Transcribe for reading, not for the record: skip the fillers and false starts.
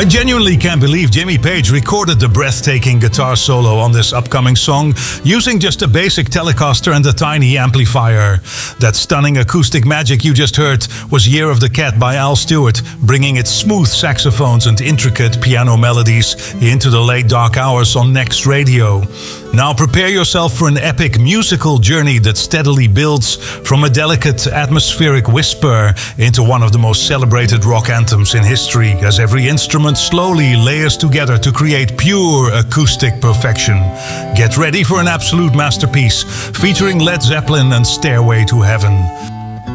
I genuinely can't believe Jimmy Page recorded the breathtaking guitar solo on this upcoming song using just a basic Telecaster and a tiny amplifier. That stunning acoustic magic you just heard was Year of the Cat by Al Stewart, bringing its smooth saxophones and intricate piano melodies into the late dark hours on Next Radio. Now prepare yourself for an epic musical journey that steadily builds from a delicate atmospheric whisper into one of the most celebrated rock anthems in history, as every instrument slowly layers together to create pure acoustic perfection. Get ready for an absolute masterpiece featuring Led Zeppelin and Stairway to Heaven.